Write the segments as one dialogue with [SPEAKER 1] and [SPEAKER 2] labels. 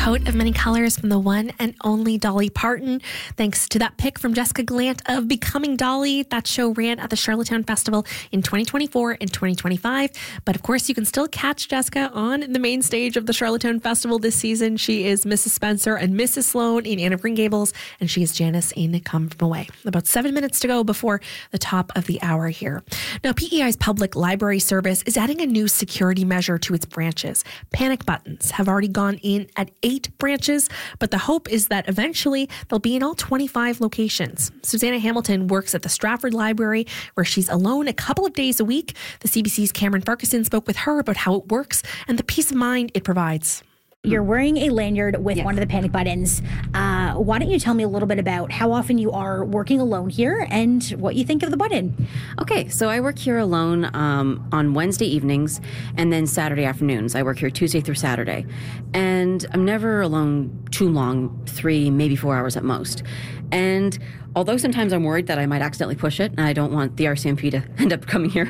[SPEAKER 1] Coat of Many Colors from the one and only Dolly Parton. Thanks to that pick from Jessica Gallant of Becoming Dolly. That show ran at the Charlottetown Festival in 2024 and 2025. But of course, you can still catch Jessica on the main stage of the Charlottetown Festival this season. She is Mrs. Spencer and Mrs. Sloan in Anne of Green Gables, and she is Janice in Come From Away. About 7 minutes to go before the top of the hour here. Now, PEI's Public Library Service is adding a new security measure to its branches. Panic buttons have already gone in at 8 branches, but the hope is that eventually they'll be in all 25 locations. Susanna Hamilton works at the Stratford Library, where she's alone a couple of days a week. The CBC's Cameron Farquharson spoke with her about how it works and the peace of mind it provides.
[SPEAKER 2] You're wearing a lanyard with one of the panic buttons. Why don't you tell me a little bit about how often you are working alone here and what you think of the button?
[SPEAKER 3] Okay, so I work here alone on Wednesday evenings and then Saturday afternoons. I work here Tuesday through Saturday. And I'm never alone too long, 3, maybe 4 hours at most. And although sometimes I'm worried that I might accidentally push it, and I don't want the RCMP to end up coming here,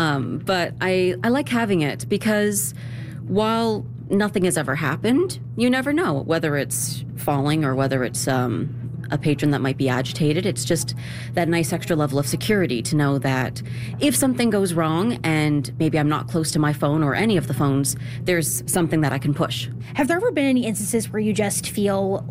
[SPEAKER 3] but I like having it because while nothing has ever happened, you never know whether it's falling or whether it's a patron that might be agitated. It's just that nice extra level of security to know that if something goes wrong and maybe I'm not close to my phone or any of the phones, there's something that I can push.
[SPEAKER 2] Have there ever been any instances where you just feel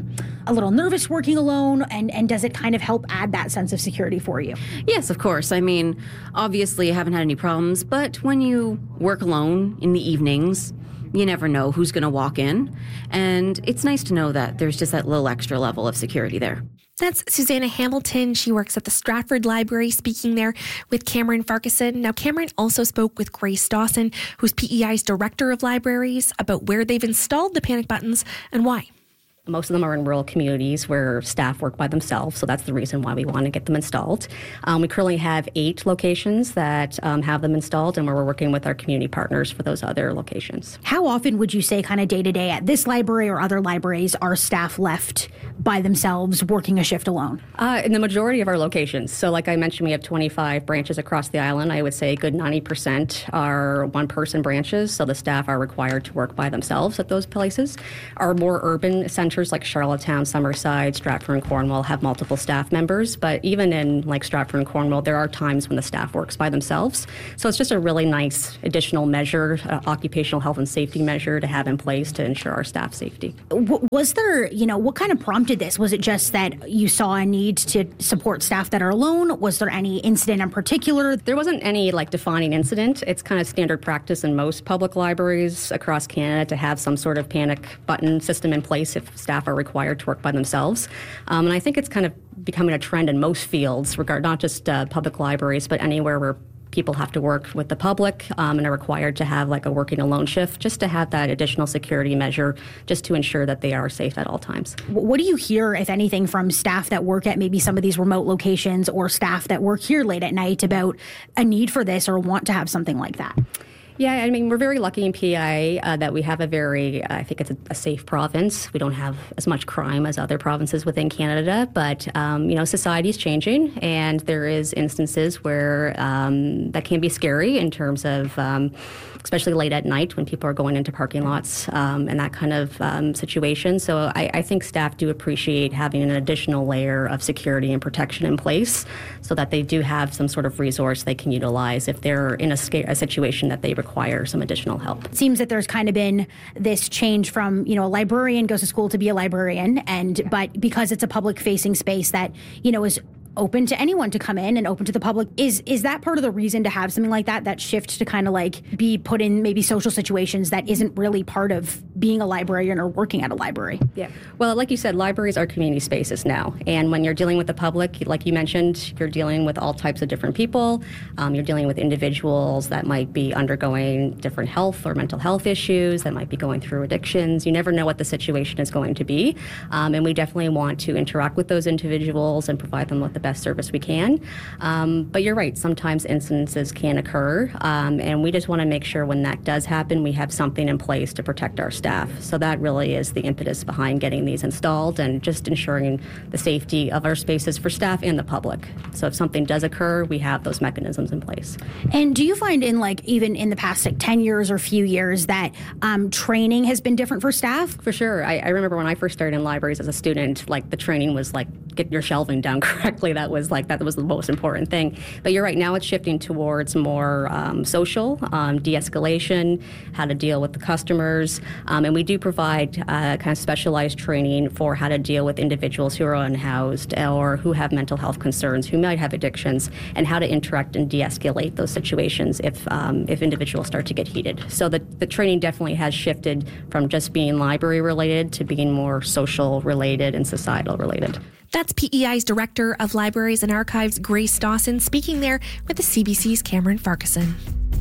[SPEAKER 2] a little nervous working alone, and does it kind of help add that sense of security for you?
[SPEAKER 3] Yes, of course. I mean, obviously I haven't had any problems, but when you work alone in the evenings, you never know who's going to walk in. And it's nice to know that there's just that little extra level of security there.
[SPEAKER 1] That's Susanna Hamilton. She works at the Stratford Library, speaking there with Cameron Farquharson. Now, Cameron also spoke with Grace Dawson, who's PEI's Director of Libraries, about where they've installed the panic buttons and why.
[SPEAKER 4] Most of them are in rural communities where staff work by themselves, so that's the reason why we want to get them installed. We currently have 8 locations that have them installed, and we're working with our community partners for those other locations.
[SPEAKER 2] How often would you say kind of day to day at this library or other libraries are staff left by themselves working a shift alone?
[SPEAKER 4] In the majority of our locations. So like I mentioned, we have 25 branches across the island. I would say a good 90% are one-person branches, so the staff are required to work by themselves at those places. Our more urban centers like Charlottetown, Summerside, Stratford and Cornwall have multiple staff members, but even in like Stratford and Cornwall, there are times when the staff works by themselves. So it's just a really nice additional measure, occupational health and safety measure to have in place to ensure our staff safety.
[SPEAKER 2] Was there, what kind of prompted this? Was it just that you saw a need to support staff that are alone? Was there any incident in particular?
[SPEAKER 4] There wasn't any defining incident. It's kind of standard practice in most public libraries across Canada to have some sort of panic button system in place if staff are required to work by themselves. And I think it's kind of becoming a trend in most fields, not just public libraries, but anywhere where people have to work with the public and are required to have a working alone shift, just to have that additional security measure just to ensure that they are safe at all times.
[SPEAKER 2] What do you hear, if anything, from staff that work at maybe some of these remote locations or staff that work here late at night about a need for this or want to have something like that?
[SPEAKER 4] Yeah, I mean, we're very lucky in PEI that we have I think it's a safe province. We don't have as much crime as other provinces within Canada, but, society is changing, and there is instances where that can be scary in terms of, especially late at night when people are going into parking lots and that kind of situation. So I think staff do appreciate having an additional layer of security and protection in place so that they do have some sort of resource they can utilize if they're in a situation that they require some additional help.
[SPEAKER 2] It seems that there's kind of been this change from, a librarian goes to school to be a librarian, but because it's a public-facing space that, is open to anyone to come in and open to the public. Is that part of the reason to have something like that shift to kind of be put in maybe social situations that isn't really part of being a librarian or working at a library?
[SPEAKER 4] Yeah. Well, like you said, libraries are community spaces now. And when you're dealing with the public, like you mentioned, you're dealing with all types of different people. You're dealing with individuals that might be undergoing different health or mental health issues, that might be going through addictions. You never know what the situation is going to be. And we definitely want to interact with those individuals and provide them with the the best service we can. But you're right, sometimes incidences can occur, and we just want to make sure when that does happen, we have something in place to protect our staff. So that really is the impetus behind getting these installed and just ensuring the safety of our spaces for staff and the public. So if something does occur, we have those mechanisms in place.
[SPEAKER 2] And do you find even in the past 10 years or few years that training has been different for staff?
[SPEAKER 4] For sure. I remember when I first started in libraries as a student, the training was get your shelving down correctly. That was the most important thing. But you're right, now it's shifting towards more social, de-escalation, how to deal with the customers. And we do provide kind of specialized training for how to deal with individuals who are unhoused or who have mental health concerns, who might have addictions, and how to interact and de-escalate those situations if individuals start to get heated. So the training definitely has shifted from just being library related to being more social related and societal related.
[SPEAKER 1] That's PEI's Director of Libraries and Archives, Grace Dawson, speaking there with the CBC's Cameron Farquharson.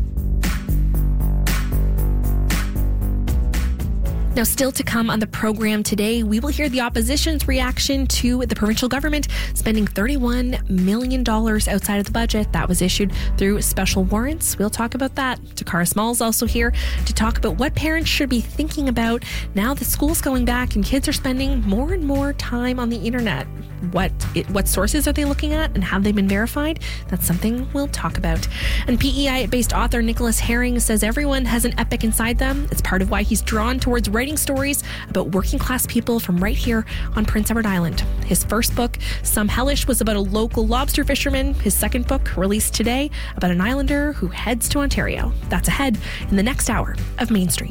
[SPEAKER 1] Now, still to come on the program today, we will hear the opposition's reaction to the provincial government spending $31 million outside of the budget that was issued through special warrants. We'll talk about that. Takara Small's also here to talk about what parents should be thinking about now that school's going back and kids are spending more and more time on the internet. What sources are they looking at and have they been verified? That's something we'll talk about. And PEI-based author Nicholas Herring says everyone has an epic inside them. It's part of why he's drawn towards writing stories about working class people from right here on Prince Edward Island. His first book, Some Hellish, was about a local lobster fisherman. His second book, released today, about an islander who heads to Ontario. That's ahead in the next hour of Main Street.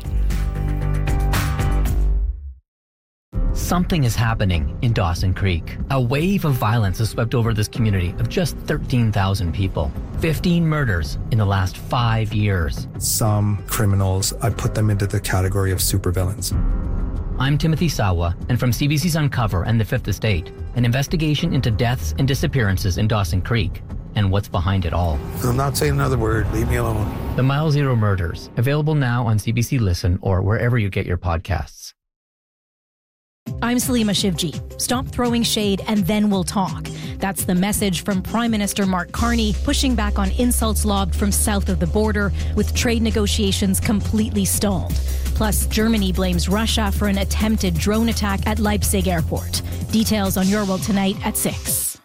[SPEAKER 5] Something is happening in Dawson Creek. A wave of violence has swept over this community of just 13,000 people. 15 murders in the last 5 years.
[SPEAKER 6] Some criminals, I put them into the category of supervillains.
[SPEAKER 5] I'm Timothy Sawa, and from CBC's Uncover and the Fifth Estate, an investigation into deaths and disappearances in Dawson Creek and what's behind it all.
[SPEAKER 6] I'm not saying another word. Leave me alone.
[SPEAKER 5] The Mile Zero Murders, available now on CBC Listen or wherever you get your podcasts.
[SPEAKER 7] I'm Salima Shivji. Stop throwing shade and then we'll talk. That's the message from Prime Minister Mark Carney, pushing back on insults lobbed from south of the border, with trade negotiations completely stalled. Plus, Germany blames Russia for an attempted drone attack at Leipzig airport. Details on Your World Tonight at 6.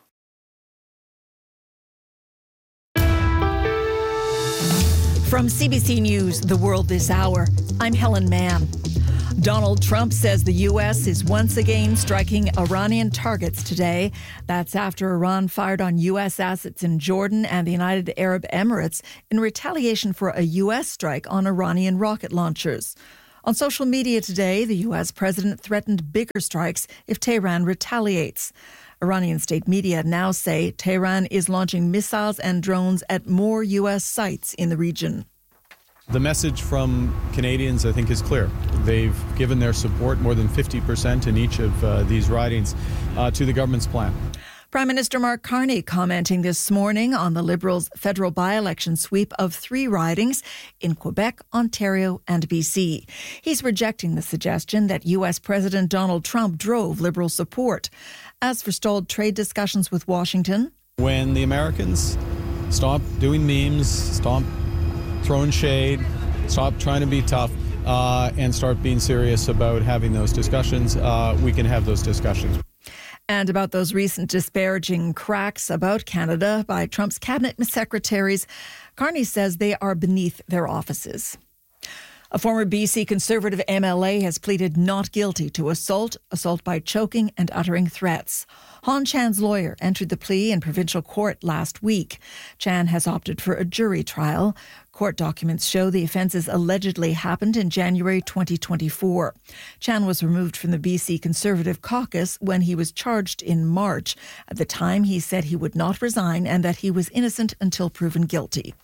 [SPEAKER 8] From CBC News, The World This Hour, I'm Helen Mann. Donald Trump says the U.S. is once again striking Iranian targets today. That's after Iran fired on U.S. assets in Jordan and the United Arab Emirates in retaliation for a U.S. strike on Iranian rocket launchers. On social media today, the U.S. president threatened bigger strikes if Tehran retaliates. Iranian state media now say Tehran is launching missiles and drones at more U.S. sites in the region.
[SPEAKER 9] The message from Canadians, I think, is clear. They've given their support, more than 50% in each of these ridings, to the government's plan.
[SPEAKER 8] Prime Minister Mark Carney commenting this morning on the Liberals' federal by-election sweep of 3 ridings in Quebec, Ontario and BC. He's rejecting the suggestion that U.S. President Donald Trump drove Liberal support. As for stalled trade discussions with Washington,
[SPEAKER 9] when the Americans stop doing memes, stop throwing shade, stop trying to be tough, and start being serious about having those discussions, we can have those discussions.
[SPEAKER 8] And about those recent disparaging cracks about Canada by Trump's cabinet secretaries, Carney says they are beneath their offices. A former BC Conservative MLA has pleaded not guilty to assault by choking and uttering threats. Hon Chan's lawyer entered the plea in provincial court last week. Chan has opted for a jury trial. Court documents show the offences allegedly happened in January 2024. Chan was removed from the BC Conservative caucus when he was charged in March. At the time, he said he would not resign and that he was innocent until proven guilty.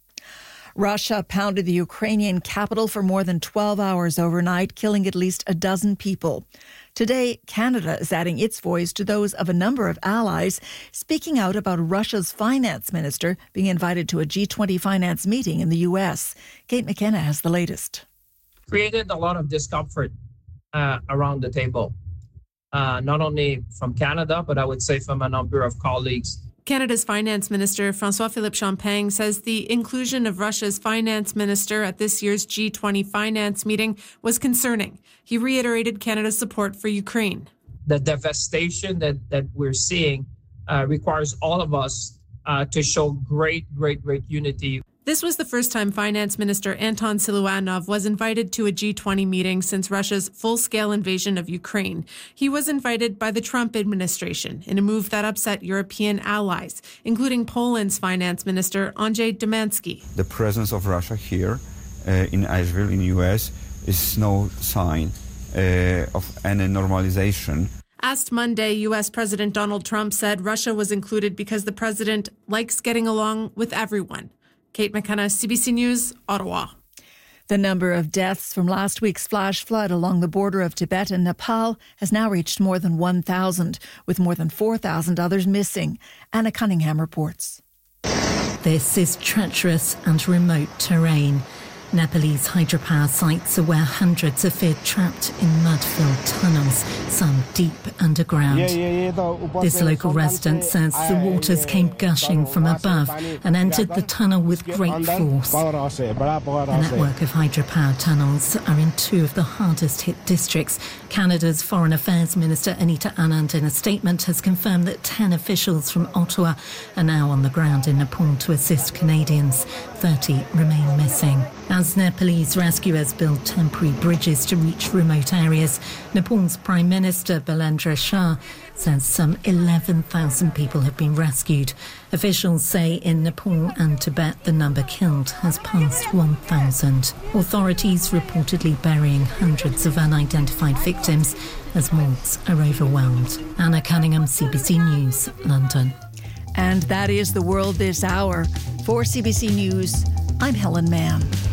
[SPEAKER 8] Russia pounded the Ukrainian capital for more than 12 hours overnight, killing at least a dozen people. Today, Canada is adding its voice to those of a number of allies, speaking out about Russia's finance minister being invited to a G20 finance meeting in the U.S. Kate McKenna has the latest.
[SPEAKER 10] Created a lot of discomfort around the table. not only from Canada, but I would say from a number of colleagues.
[SPEAKER 11] Canada's Finance Minister François-Philippe Champagne says the inclusion of Russia's finance minister at this year's G20 finance meeting was concerning. He reiterated Canada's support for Ukraine.
[SPEAKER 10] The devastation that we're seeing requires all of us to show great unity.
[SPEAKER 11] This was the first time Finance Minister Anton Siluanov was invited to a G20 meeting since Russia's full-scale invasion of Ukraine. He was invited by the Trump administration in a move that upset European allies, including Poland's Finance Minister Andrzej Domanski.
[SPEAKER 12] The presence of Russia here in Asheville, in the U.S., is no sign of any normalization.
[SPEAKER 11] Asked Monday, U.S. President Donald Trump said Russia was included because the president likes getting along with everyone. Kate McKenna, CBC News, Ottawa.
[SPEAKER 8] The number of deaths from last week's flash flood along the border of Tibet and Nepal has now reached more than 1,000, with more than 4,000 others missing. Anna Cunningham reports.
[SPEAKER 13] This is treacherous and remote terrain. Nepalese hydropower sites are where hundreds are feared trapped in mud-filled tunnels, some deep underground. This local resident says the waters came gushing from above and entered the tunnel with great force. The network of hydropower tunnels are in two of the hardest-hit districts. Canada's Foreign Affairs Minister Anita Anand, in a statement, has confirmed that 10 officials from Ottawa are now on the ground in Nepal to assist Canadians. 30 remain missing. As Nepalese rescuers build temporary bridges to reach remote areas, Nepal's Prime Minister Balendra Shah says some 11,000 people have been rescued. Officials say in Nepal and Tibet the number killed has passed 1,000. Authorities reportedly burying hundreds of unidentified victims as morgues are overwhelmed. Anna Cunningham, CBC News, London.
[SPEAKER 8] And that is the world this hour. For CBC News, I'm Helen Mann.